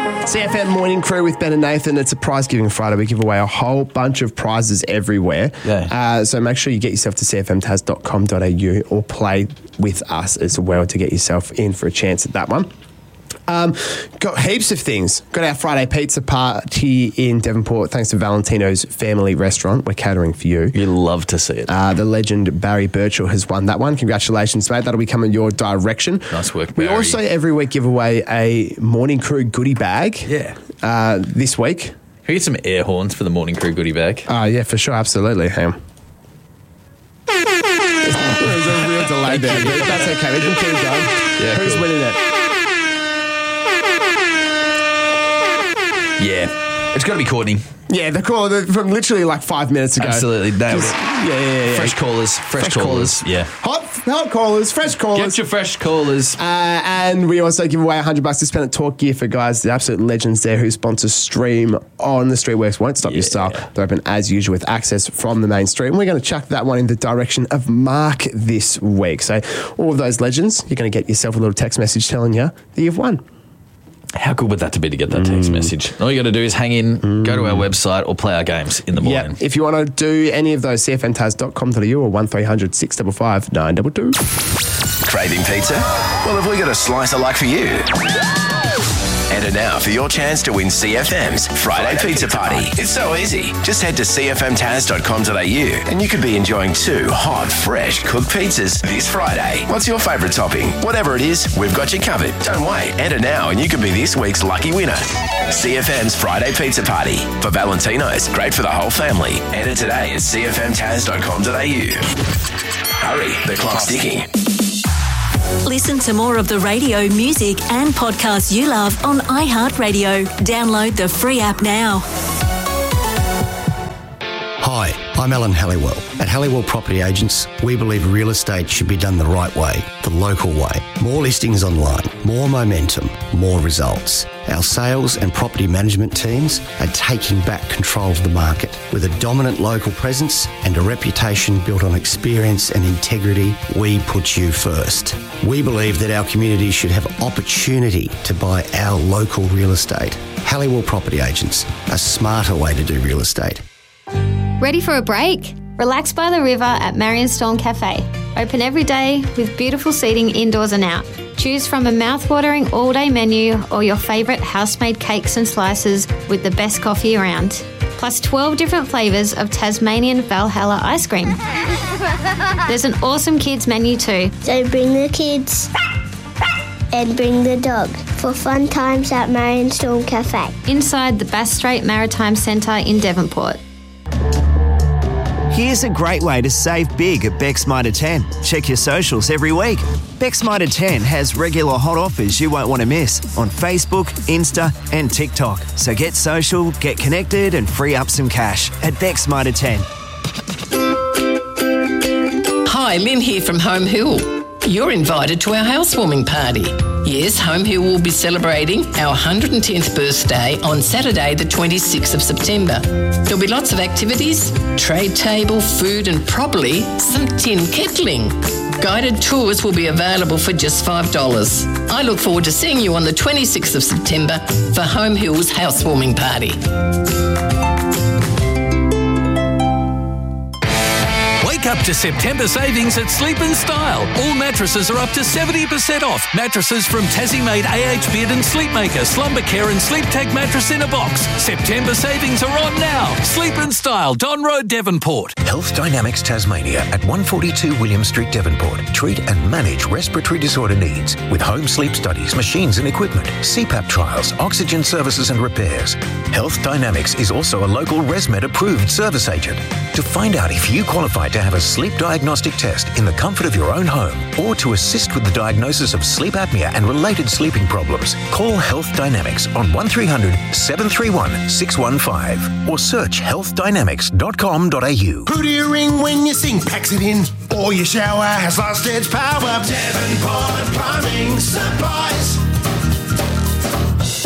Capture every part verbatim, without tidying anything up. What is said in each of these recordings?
C F M Morning Crew with Ben and Nathan. It's a prize giving Friday. We give away a whole bunch of prizes everywhere. Yeah. Uh, so make sure you get yourself to c f m taz dot com dot a u or play with us as well to get yourself in for a chance at that one. Um, got heaps of things. Got our Friday pizza party in Devonport thanks to Valentino's Family Restaurant. We're catering for you. You love to see it. Uh, the legend Barry Birchall has won that one. Congratulations, mate. That'll be coming your direction. Nice work, We Barry. also every week give away a Morning Crew goodie bag. Yeah. Uh, this week. Can we get some air horns for the Morning Crew goodie bag? Uh, yeah, for sure. Absolutely. Hang on. There's a real delay there, but that's okay. We can keep going. Yeah, Who's cool. winning it? Yeah. It's got to be Courtney. Yeah, the call the, from literally like five minutes ago. Absolutely. Nailed Just- it. Yeah, yeah, yeah. Fresh callers. Fresh, Fresh callers. callers. Yeah. Hot, hot callers, fresh callers. Get your fresh callers. Uh, and we also give away one hundred bucks to spend at Talk Gear for guys, the absolute legends there who sponsor Stream on the Streetworks. Won't stop your Yeah. style. They're open as usual with access from the main street. And we're going to chuck that one in the direction of Mark this week. So all of those legends, you're going to get yourself a little text message telling you that you've won. How good would that to be to get that text message? All you got to do is hang in, go to our website or play our games in the morning. Yeah, if you want to do any of those, c f m taz dot com dot a u or one three hundred six five five nine two two. Craving pizza? Well, have we got a slicer like for you? Enter now for your chance to win C F M's Friday Pizza Party. It's so easy. Just head to c f m taz dot com dot a u and you could be enjoying two hot, fresh cooked pizzas this Friday. What's your favourite topping? Whatever it is, we've got you covered. Don't wait. Enter now and you could be this week's lucky winner. C F M's Friday Pizza Party. For Valentino's, great for the whole family. Enter today at c f m taz dot com dot a u. Hurry, the clock's ticking. Listen to more of the radio, music and podcasts you love on iHeartRadio. Download the free app now. Hi, I'm Alan Halliwell. At Halliwell Property Agents, we believe real estate should be done the right way, the local way. More listings online, more momentum, more results. Our sales and property management teams are taking back control of the market. With a dominant local presence and a reputation built on experience and integrity, we put you first. We believe that our community should have opportunity to buy our local real estate. Halliwell Property Agents, a smarter way to do real estate. Ready for a break? Relax by the river at Marion Storm Cafe. Open every day with beautiful seating indoors and out. Choose from a mouth-watering all-day menu or your favourite house-made cakes and slices with the best coffee around. Plus twelve different flavours of Tasmanian Valhalla ice cream. There's an awesome kids menu too. So bring the kids and bring the dog for fun times at Marion Storm Cafe. Inside the Bass Strait Maritime Centre in Devonport. Here's a great way to save big at Beck's Mitre ten. Check your socials every week. Beck's Mitre ten has regular hot offers you won't want to miss on Facebook, Insta and TikTok. So get social, get connected and free up some cash at Beck's Mitre ten. Hi, Lynn here from Home Hill. You're invited to our housewarming party. Yes, Home Hill will be celebrating our one hundred tenth birthday on Saturday the twenty-sixth of September. There'll be lots of activities, trade table, food and probably some tin kettling. Guided tours will be available for just five dollars. I look forward to seeing you on the twenty-sixth of September for Home Hill's housewarming party. Wake up to September savings at Sleep and Style. All mattresses are up to seventy percent off. Mattresses from Tassie-made A H Beard and Sleepmaker, Slumber Care and Sleep Tech mattress in a box. September savings are on now. Sleep and Style, Don Road, Devonport. Health Dynamics Tasmania at one forty-two William Street, Devonport. Treat and manage respiratory disorder needs with home sleep studies, machines and equipment, C PAP trials, oxygen services and repairs. Health Dynamics is also a local ResMed approved service agent. To find out if you qualify to have a sleep diagnostic test in the comfort of your own home or to assist with the diagnosis of sleep apnea and related sleeping problems, call Health Dynamics on one three hundred seven three one six one five or search health dynamics dot com dot a u. Who do you ring when your sink packs it in or your shower has lost its power? Devonport Plumbing Supplies.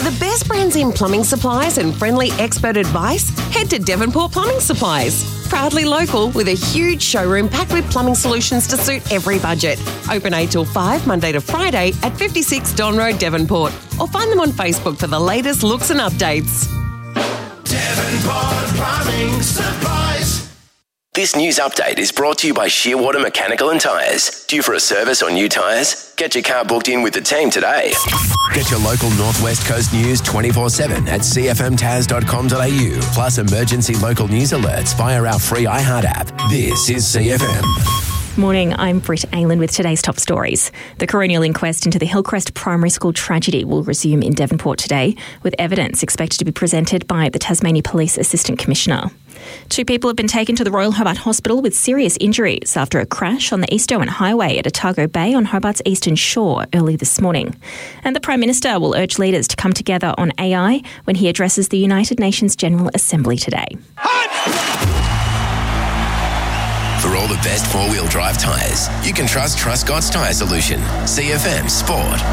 For the best brands in plumbing supplies and friendly expert advice, head to Devonport Plumbing Supplies. Proudly local with a huge showroom packed with plumbing solutions to suit every budget. Open eight till five, Monday to Friday at fifty-six Don Road, Devonport. Or find them on Facebook for the latest looks and updates. Devonport Plumbing Supplies. This news update is brought to you by Shearwater Mechanical and Tyres. Due for a service or new tyres? Get your car booked in with the team today. Get your local Northwest Coast news twenty-four seven at c f m taz dot com dot a u. Plus emergency local news alerts via our free iHeart app. This is C F M. Morning, I'm Britt Aylan with today's top stories. The coronial inquest into the Hillcrest Primary School tragedy will resume in Devonport today, with evidence expected to be presented by the Tasmania Police Assistant Commissioner. Two people have been taken to the Royal Hobart Hospital with serious injuries after a crash on the East Owen Highway at Otago Bay on Hobart's eastern shore early this morning. And the Prime Minister will urge leaders to come together on A I when he addresses the United Nations General Assembly today. For all the best four-wheel drive tyres, you can trust Truscott's Tyre Solution. C F M Sport.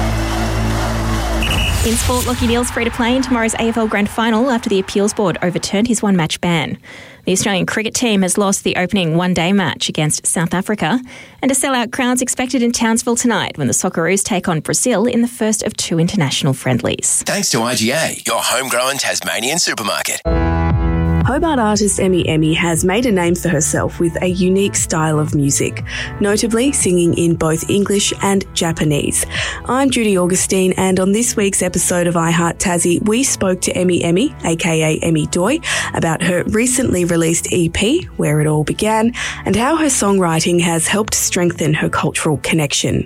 In sport, Lachie Neale's free to play in tomorrow's A F L Grand Final after the appeals board overturned his one-match ban. The Australian cricket team has lost the opening one-day match against South Africa, and a sellout crowd's expected in Townsville tonight when the Socceroos take on Brazil in the first of two international friendlies. Thanks to I G A, your homegrown Tasmanian supermarket. Hobart artist Emmy Emmy has made a name for herself with a unique style of music, notably singing in both English and Japanese. I'm Judy Augustine, and on this week's episode of iHeart Tassie, we spoke to Emmy Emmy, aka Emmy Doy, about her recently released E P, Where It All Began, and how her songwriting has helped strengthen her cultural connection.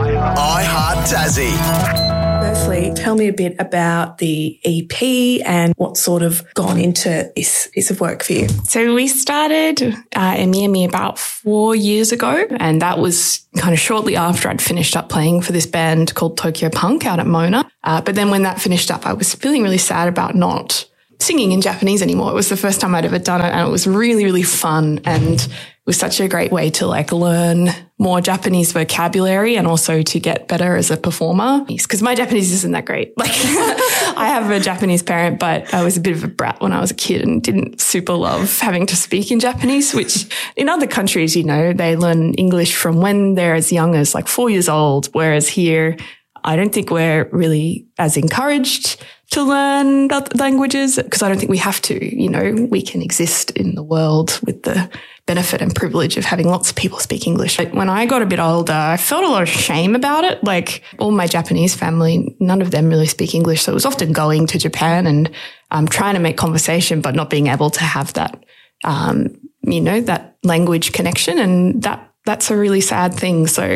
iHeart Tassie. Firstly, tell me a bit about the E P and what sort of gone into this piece of work for you. So we started uh, Emmy Emmy about four years ago, and that was kind of shortly after I'd finished up playing for this band called Tokyo Punk out at Mona. Uh, but then when that finished up, I was feeling really sad about not singing in Japanese anymore. It was the first time I'd ever done it, and it was really, really fun, and it was such a great way to like learn more Japanese vocabulary and also to get better as a performer, because my Japanese isn't that great. Like I have a Japanese parent, but I was a bit of a brat when I was a kid and didn't super love having to speak in Japanese, which in other countries, you know, they learn English from when they're as young as like four years old, whereas here I don't think we're really as encouraged to learn languages, because I don't think we have to. You know, we can exist in the world with the benefit and privilege of having lots of people speak English. But when I got a bit older, I felt a lot of shame about it. Like all my Japanese family, none of them really speak English. So it was often going to Japan and um, trying to make conversation, but not being able to have that, um, you know, that language connection. And that that's a really sad thing. So,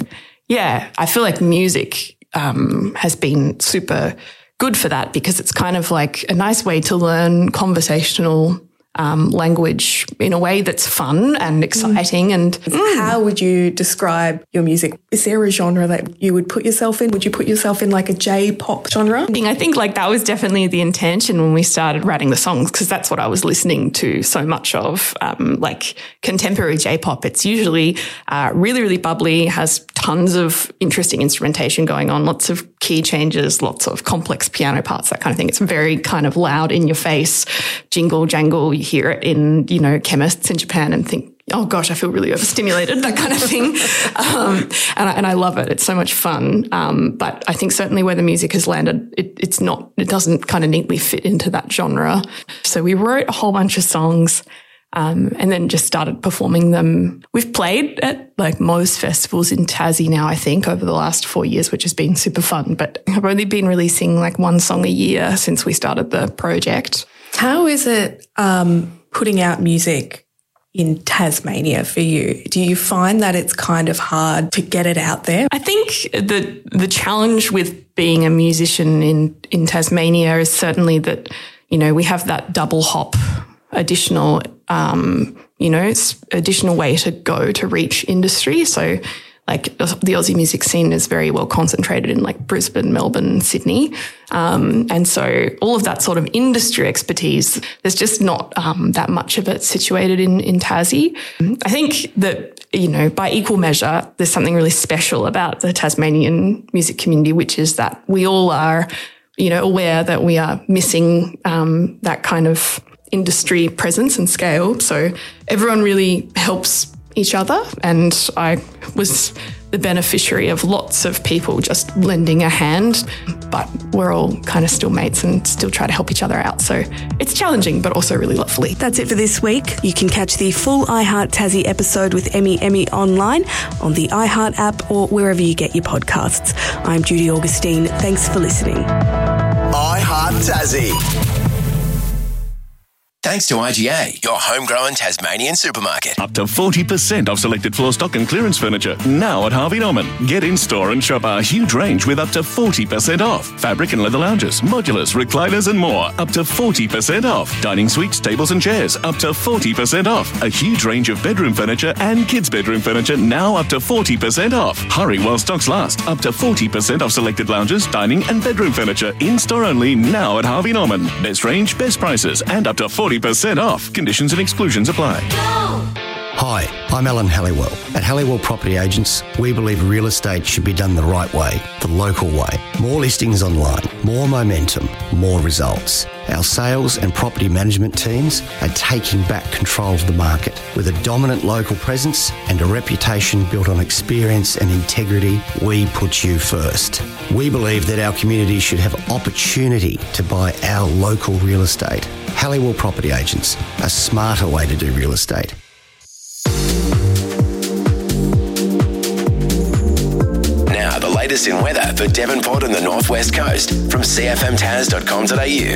yeah, I feel like music um, has been super good for that, because it's kind of like a nice way to learn conversational um, language in a way that's fun and exciting. Mm. And mm. How would you describe your music? Is there a genre that you would put yourself in? Would you put yourself in like a J-pop genre? I think like that was definitely the intention when we started writing the songs, because that's what I was listening to so much of, um, like contemporary J-pop. It's usually uh, really, really bubbly, has tons of interesting instrumentation going on, lots of key changes, lots of complex piano parts, that kind of thing. It's very kind of loud in your face, jingle, jangle. You hear it in, you know, chemists in Japan and think, oh gosh, I feel really overstimulated, that kind of thing. um, and, I, and I love it. It's so much fun. Um, but I think certainly where the music has landed, it, it's not, it doesn't kind of neatly fit into that genre. So we wrote a whole bunch of songs um, and then just started performing them. We've played at like most festivals in Tassie now, I think, over the last four years, which has been super fun. But I've only been releasing like one song a year since we started the project. How is it um, putting out music in Tasmania for you? Do you find that it's kind of hard to get it out there? I think the the challenge with being a musician in, in Tasmania is certainly that, you know, we have that double hop additional, um, you know, additional way to go to reach industry. So like the Aussie music scene is very well concentrated in like Brisbane, Melbourne, Sydney. Um, and so all of that sort of industry expertise, there's just not um, that much of it situated in, in Tassie. I think that, you know, by equal measure, there's something really special about the Tasmanian music community, which is that we all are you know, aware that we are missing um, that kind of industry presence and scale. So everyone really helps each other, and I was the beneficiary of lots of people just lending a hand, but we're all kind of still mates and still try to help each other out. So it's challenging, but also really lovely. That's it for this week. You can catch the full iHeart Tassie episode with Emmy Emmy online on the iHeart app or wherever you get your podcasts. I'm Judy Augustine. Thanks for listening. iHeart Tassie. Thanks to I G A, your homegrown Tasmanian supermarket. Up to forty percent off selected floor stock and clearance furniture. Now at Harvey Norman. Get in store and shop our huge range with up to forty percent off. Fabric and leather lounges, modulars, recliners and more. Up to forty percent off. Dining suites, tables and chairs. Up to forty percent off. A huge range of bedroom furniture and kids' bedroom furniture now up to forty percent off. Hurry while stocks last. Up to forty percent off selected lounges, dining and bedroom furniture. In store only now at Harvey Norman. Best range, best prices and up to forty percent off. Conditions and exclusions apply. Hi, I'm Alan Halliwell. At Halliwell Property Agents, we believe real estate should be done the right way, the local way. More listings online, more momentum, more results. Our sales and property management teams are taking back control of the market. With a dominant local presence and a reputation built on experience and integrity, we put you first. We believe that our community should have opportunity to buy our local real estate. Halliwell Property Agents, a smarter way to do real estate. Now, the latest in weather for Devonport and the Northwest Coast from c f m tas dot com dot a u.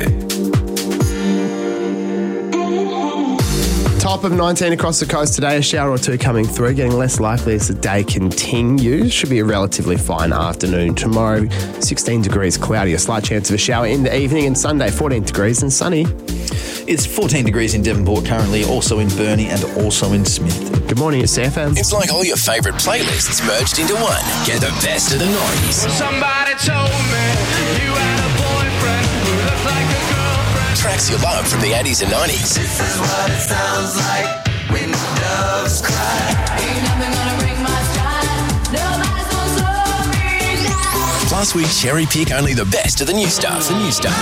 Top of nineteen across the coast today, a shower or two coming through, getting less likely as the day continues. Should be a relatively fine afternoon. Tomorrow, sixteen degrees, cloudy, a slight chance of a shower in the evening, and Sunday, fourteen degrees and sunny. It's fourteen degrees in Devonport currently, also in Burnie and also in Smith. Good morning, it's C F M. It's like all your favourite playlists merged into one. Get the best of the nineties. Somebody told me you had a boyfriend who looked like a girlfriend. Tracks you love from the eighties and nineties. This is what it sounds like when doves cry. Ain't nothing gonna break my stride. Nobody's gonna slow me down. Plus, we cherry pick only the best of the new stuff. The new stuff.